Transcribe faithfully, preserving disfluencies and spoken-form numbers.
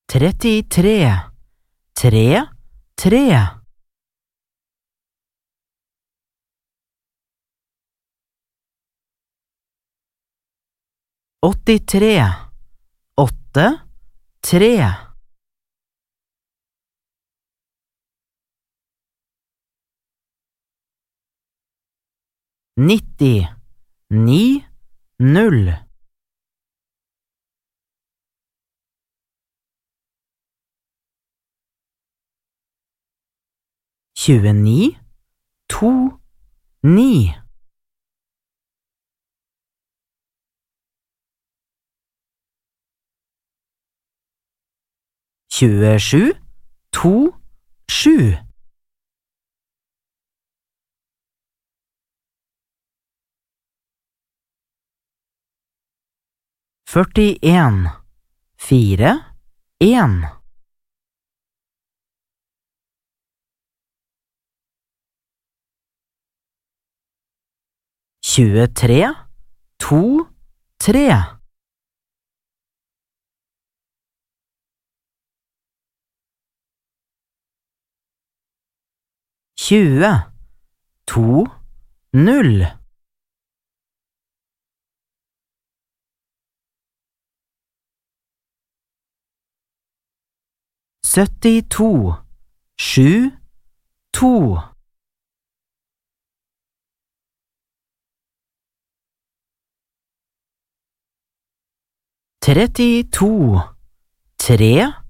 trettitre, tre, tre. åttitre, åtte, tre. nitti, ni, null. tjueni, to, ni. tjuesju, to, sju. førtien, fire, en. tjuetre, to, tre. tjue, to, null. syttito, sju, to. trettito, tre.